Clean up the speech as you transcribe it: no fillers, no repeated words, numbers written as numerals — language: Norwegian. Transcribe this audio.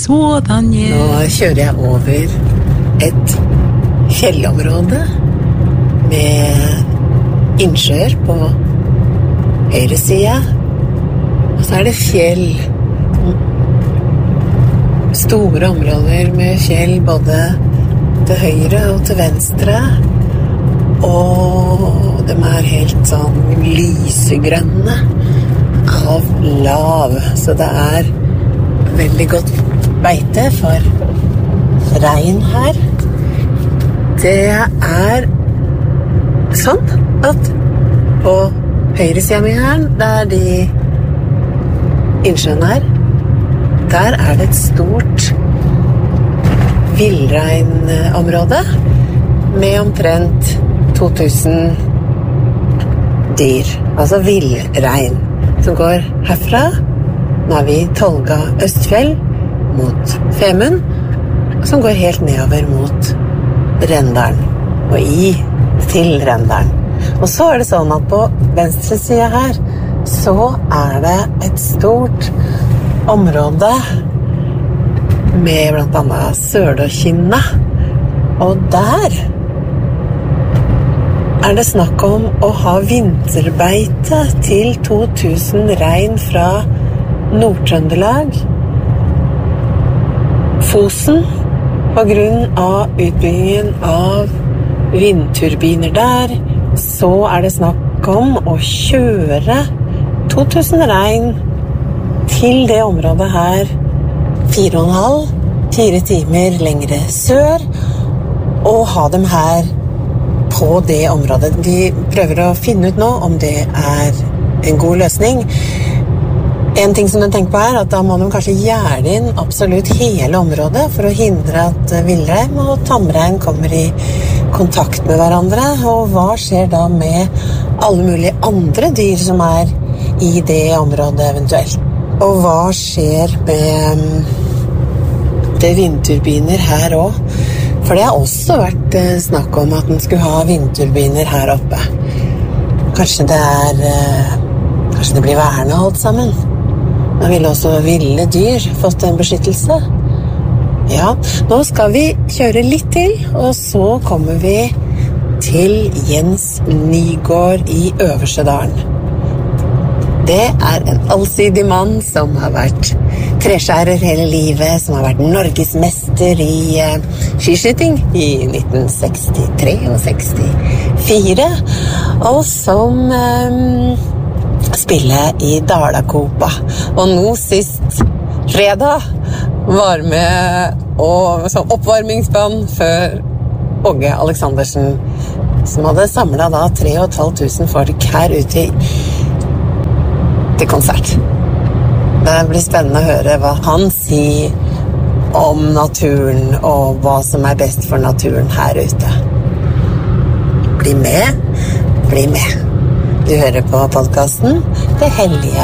sådan, ja. Nå kjører jeg over et fjellområde med innsjøer på høyre side. Og så det fjell. Store områder med fjell både til høyre og til venstre. Og de helt sånn lysegrønne av lav. Så det veldig godt beite for rein her. Det sånn at på høyre siden min her, der de innsjøen der det et stort villreinområde med omtrent 2000 dyr, altså villrein, som går herfra. Nå vi i Tolga Østfjell mot Femund, som går helt nedover mot Rendalen og til Rendalen. Og så det sånn at på venstre side her så det et stort område med blant annet Sølåkinna. Og der det snakk om å ha vinterbeite til 2000 rein fra Nord-Trøndelag, Fosen, på grunn av utbyggingen av vindturbiner der, så det snakk om å kjøre 2000 rein til det området her 4,5-4 timer lengre sør, og ha dem her på det området. De prøver å finne ut nå om det en god løsning. En ting som de tenker på at da må de kanskje gjerde inn absolutt hele området for å hindre at villrein og tamrein kommer i kontakt med hverandre. Og hva skjer da med alle mulige andre dyr som i det området eventuelt? Og hva skjer med det vindturbiner her også? For det har også vært snakk om at den skulle ha vindturbiner her oppe. Kanskje det blir værende alt sammen. Da ville også ville dyr fått en beskyttelse. Ja, nå skal vi kjøre litt til, og så kommer vi til Jens Nygård i Øversedalen. Det en allsidig mann som har vært treskjærer hele livet, som har vært norgesmester i skiskyting i 1963 og 64, og som spiller i Dalakopa. Og nå sist fredag var med som oppvarmingsband for Åge Aleksandersen, som hadde samlet da 3.500 folk her ute til konsert. Det blir spennende å høre hva han sier om naturen og hva som best for naturen her ute. Bli med. Du hører på podcasten Det Hellige